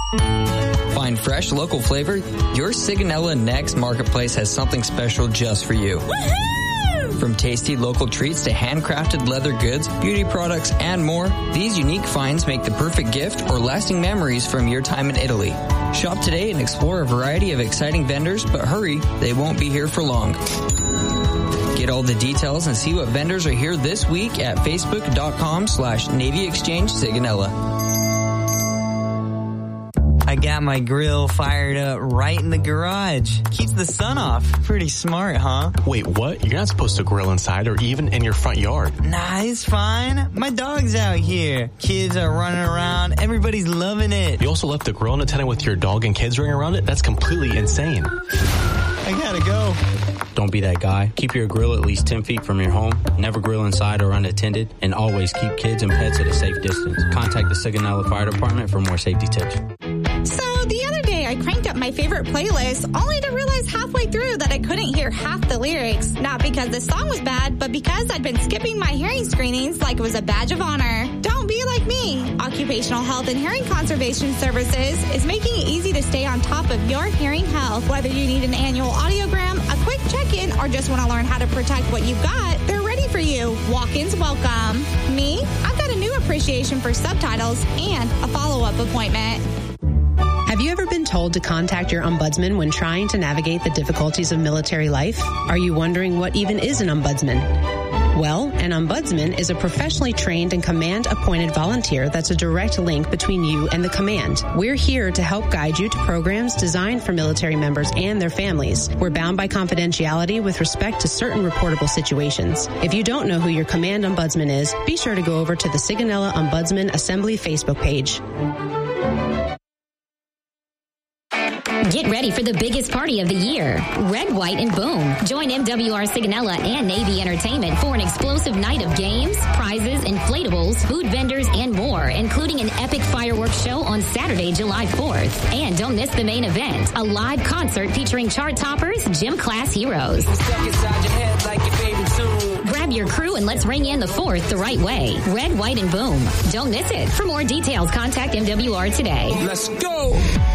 Find fresh, local flavor? Your Sigonella Next Marketplace has something special just for you. Woohoo! From tasty local treats to handcrafted leather goods, beauty products, and more, these unique finds make the perfect gift or lasting memories from your time in Italy. Shop today and explore a variety of exciting vendors, but hurry, they won't be here for long. Get all the details and see what vendors are here this week at facebook.com/Navy Exchange Sigonella. I got my grill fired up right in the garage. Keeps the sun off. Pretty smart, huh? Wait, what? You're not supposed to grill inside or even in your front yard. Nah, it's fine. My dog's out here. Kids are running around. Everybody's loving it. You also left the grill unattended with your dog and kids running around it? That's completely insane. I gotta go. Don't be that guy. Keep your grill at least 10 feet from your home. Never grill inside or unattended. And always keep kids and pets at a safe distance. Contact the Sigonella Fire Department for more safety tips. So the other day I cranked up my favorite playlist only to realize halfway through that I couldn't hear half the lyrics. Not because the song was bad, but because I'd been skipping my hearing screenings like it was a badge of honor. Don't be like me. Occupational Health and Hearing Conservation Services is making it easy to stay on top of your hearing health. Whether you need an annual audiogram, a quick check-in, or just want to learn how to protect what you've got, they're ready for you. Walk-ins welcome. Me? I've got a new appreciation for subtitles and a follow-up appointment. Have you ever been told to contact your ombudsman when trying to navigate the difficulties of military life? Are you wondering what even is an ombudsman? Well, an ombudsman is a professionally trained and command-appointed volunteer that's a direct link between you and the command. We're here to help guide you to programs designed for military members and their families. We're bound by confidentiality with respect to certain reportable situations. If you don't know who your command ombudsman is, be sure to go over to the Sigonella Ombudsman Assembly Facebook page. Get ready for the biggest party of the year. Red, White, and Boom. Join MWR Sigonella and Navy Entertainment for an explosive night of games, prizes, inflatables, food vendors, and more, including an epic fireworks show on Saturday, July 4th. And don't miss the main event, a live concert featuring chart toppers, gym class heroes. Grab your crew and let's ring in the 4th the right way. Red, White, and Boom. Don't miss it. For more details, contact MWR today. Let's go!